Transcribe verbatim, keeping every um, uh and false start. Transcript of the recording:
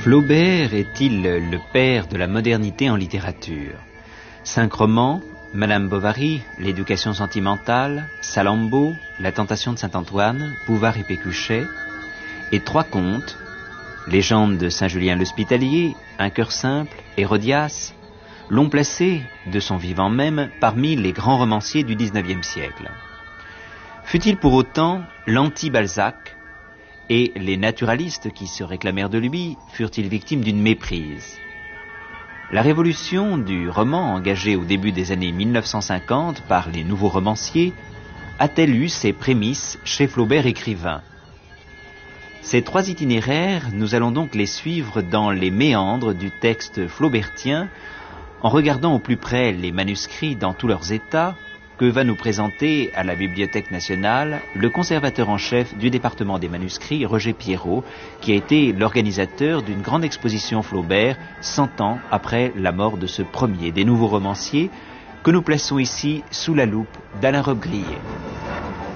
Flaubert est-il le père de la modernité en littérature? Cinq romans, Madame Bovary, L'éducation sentimentale, Salammbô, La tentation de Saint-Antoine, Bouvard et Pécuchet, et trois contes, Légende de Saint-Julien l'Hospitalier, Un cœur simple, Hérodias, l'ont placé, de son vivant même, parmi les grands romanciers du dix-neuvième siècle. Fut-il pour autant l'anti-Balzac, et les naturalistes qui se réclamèrent de lui furent-ils victimes d'une méprise? La révolution du roman engagée au début des années mille neuf cent cinquante par les nouveaux romanciers a-t-elle eu ses prémices chez Flaubert écrivain? Ces trois itinéraires, nous allons donc les suivre dans les méandres du texte flaubertien, en regardant au plus près les manuscrits dans tous leurs états, que va nous présenter à la Bibliothèque nationale le conservateur en chef du département des manuscrits, Roger Pierrot, qui a été l'organisateur d'une grande exposition Flaubert, cent ans après la mort de ce premier des nouveaux romanciers, que nous plaçons ici sous la loupe d'Alain Robbe-Grillet.